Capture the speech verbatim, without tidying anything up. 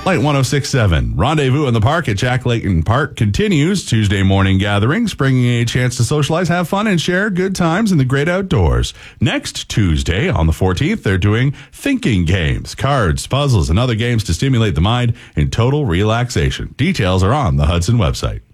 Light one oh six point seven. Rendezvous in the Park at Jack Layton Park continues. Tuesday morning gatherings, bringing a chance to socialize, have fun, and share good times in the great outdoors. Next Tuesday, on the fourteenth, they're doing thinking games, cards, puzzles, and other games to stimulate the mind in total relaxation. Details are on the Hudson website.